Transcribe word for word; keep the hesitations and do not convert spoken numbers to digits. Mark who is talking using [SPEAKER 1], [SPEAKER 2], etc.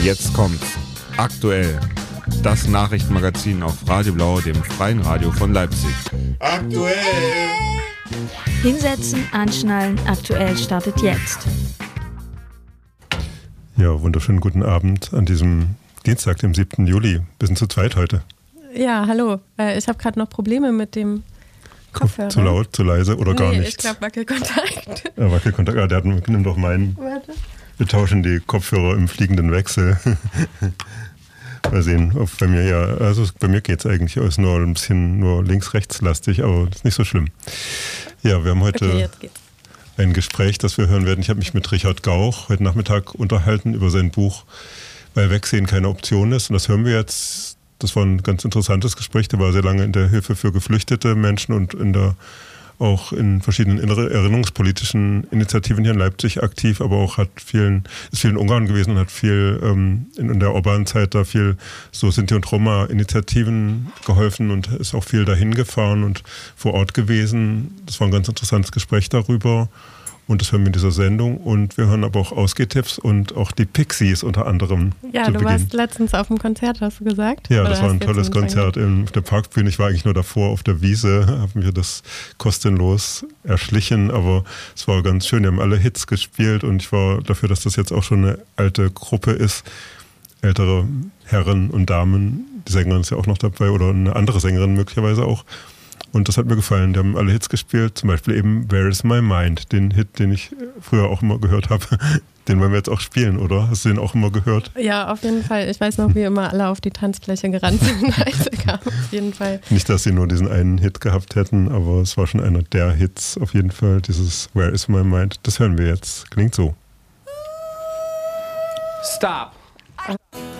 [SPEAKER 1] Jetzt kommt's. Aktuell. Das Nachrichtenmagazin auf Radio Blau, dem freien Radio von Leipzig. Aktuell!
[SPEAKER 2] Hinsetzen, anschnallen, aktuell startet jetzt.
[SPEAKER 3] Ja, wunderschönen guten Abend an diesem Dienstag, dem siebten Juli. Wir sind zu zweit heute.
[SPEAKER 4] Ja, hallo. Äh, ich habe gerade noch Probleme mit dem Kopfhörer.
[SPEAKER 3] Zu laut, zu leise oder
[SPEAKER 4] nee,
[SPEAKER 3] gar nichts?
[SPEAKER 4] Ich glaube Wackelkontakt.
[SPEAKER 3] Ja, Wackelkontakt. Ja, der hat, nimm doch meinen.
[SPEAKER 4] Warte.
[SPEAKER 3] Wir tauschen die Kopfhörer im fliegenden Wechsel. Mal sehen, ob bei mir ja, also bei mir geht es eigentlich, ist nur ein bisschen nur links-rechts-lastig, aber das ist nicht so schlimm. Ja, wir haben heute
[SPEAKER 4] okay, jetzt geht's.
[SPEAKER 3] Ein Gespräch, das wir hören werden. Ich habe mich mit Richard Gauch heute Nachmittag unterhalten über sein Buch, weil Wegsehen keine Option ist. Und das hören wir jetzt. Das war ein ganz interessantes Gespräch. Der war sehr lange in der Hilfe für geflüchtete Menschen und in der, auch in verschiedenen erinnerungspolitischen Initiativen hier in Leipzig aktiv, aber auch hat vielen, ist viel in Ungarn gewesen und hat viel ähm, in, in der Orban-Zeit da viel so Sinti und Roma-Initiativen geholfen und ist auch viel dahin gefahren und vor Ort gewesen. Das war ein ganz interessantes Gespräch darüber. Und das hören wir in dieser Sendung. Und wir hören aber auch Ausgehtipps und auch die Pixies unter anderem.
[SPEAKER 4] Ja, du Beginn. warst letztens auf dem Konzert, hast du gesagt?
[SPEAKER 3] Ja, das war ein tolles Konzert in der Parkbühne. Ich war eigentlich nur davor auf der Wiese, habe mir das kostenlos erschlichen, aber es war ganz schön. Die haben alle Hits gespielt und ich war dafür, dass das jetzt auch schon eine alte Gruppe ist. Ältere Herren und Damen. Die Sängerin ist ja auch noch dabei oder eine andere Sängerin möglicherweise auch. Und das hat mir gefallen. Die haben alle Hits gespielt, zum Beispiel eben Where is my mind, den Hit, den ich früher auch immer gehört habe. Den wollen wir jetzt auch spielen, oder? Hast du den auch immer gehört?
[SPEAKER 4] Ja, auf jeden Fall. Ich weiß noch, wie immer alle auf die Tanzfläche gerannt sind, als er kam. Auf jeden Fall.
[SPEAKER 3] Nicht, dass sie nur diesen einen Hit gehabt hätten, aber es war schon einer der Hits auf jeden Fall. Dieses Where is my mind, das hören wir jetzt. Klingt so.
[SPEAKER 5] Stop.